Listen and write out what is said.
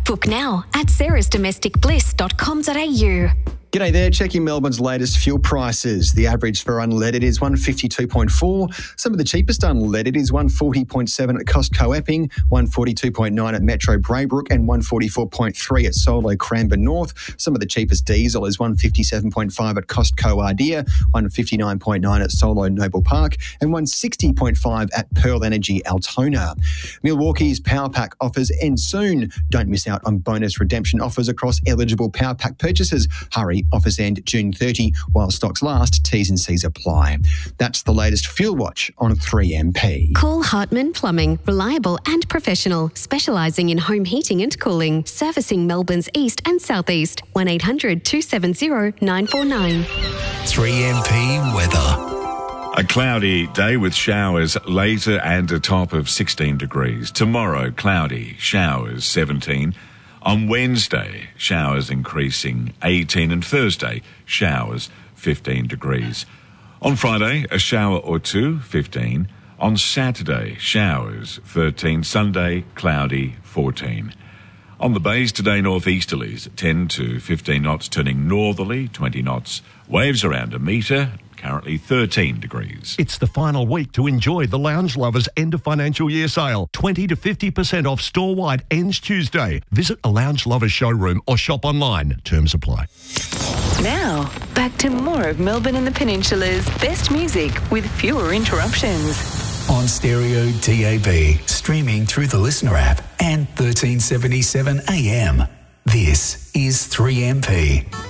Book now at sarahsdomesticbliss.com.au. G'day there, checking Melbourne's latest fuel prices. The average for unleaded is 152.4. Some of the cheapest unleaded is 140.7 at Costco Epping, 142.9 at Metro Braybrook and 144.3 at Solo Cranbourne North. Some of the cheapest diesel is 157.5 at Costco Ardea, 159.9 at Solo Noble Park and 160.5 at Pearl Energy Altona. Milwaukee's Power Pack offers end soon. Don't miss out on bonus redemption offers across eligible Power Pack purchases. Hurry. Offers end June 30 while stocks last. T's and C's apply. That's the latest Fuel Watch on 3MP. Call Hartman Plumbing, reliable and professional, specialising in home heating and cooling, servicing Melbourne's east and southeast. 1800 270 949. 3MP weather. A cloudy day with showers later and a top of 16 degrees. Tomorrow, cloudy, showers 17. On Wednesday, showers increasing 18 and Thursday, showers 15 degrees. On Friday, a shower or two, 15. On Saturday, showers 13. Sunday, cloudy, 14. On the bays today, northeasterlies 10 to 15 knots, turning northerly, 20 knots. Waves around a metre. Currently 13 degrees. It's the final week to enjoy the Lounge Lovers end of financial year sale. 20 to 50% off store-wide ends Tuesday. Visit a Lounge Lovers showroom or shop online. Terms apply. Now, back to more of Melbourne and the Peninsula's best music with fewer interruptions. On stereo, DAB, streaming through the Listener app and 1377 AM. This is 3MP.